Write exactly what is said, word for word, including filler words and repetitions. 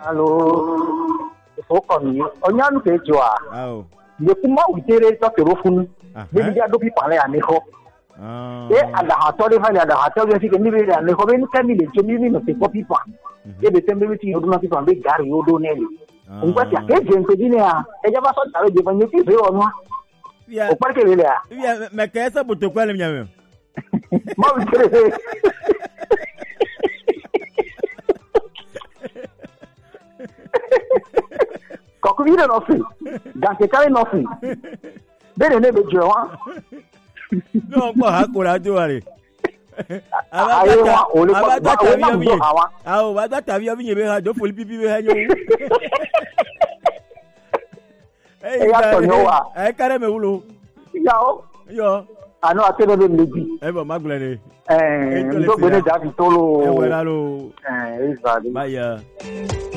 Allô, faut qu'on y on y a nous fait joie. Ah oh. Le kuma uitere to ke rofun. Be dia do pi parler à neko. Ah. Et à la hatole fa ya da hatole fi ke ni be ya neko be ni kami le jemi ni no se copy pa. E be tembe bi ti yodo na ti pa be gari yodo ne le. On va ti ke je npe dine a. E ja ba so ta be ba ni ti fe onu. Ya. O parke le le a. Ya me ka esa buto kwa le nyame. Ma uitere. Kokuvire no fi. Ganke kale no fi. Bene ne be jowa. No ko hakura joare. Ayo wa ole ko ba o na do hawa. Awo ba ta bi abi be ha do foli pipi be ha nyo. Eh ya to nyo wa. Eh kare me wulo. Ya o. Yo. Ano atene be lebi. Eh ba magule ne. Eh ndo bene ja bi tolo. Eh wera lo. Eh exactly. Bye.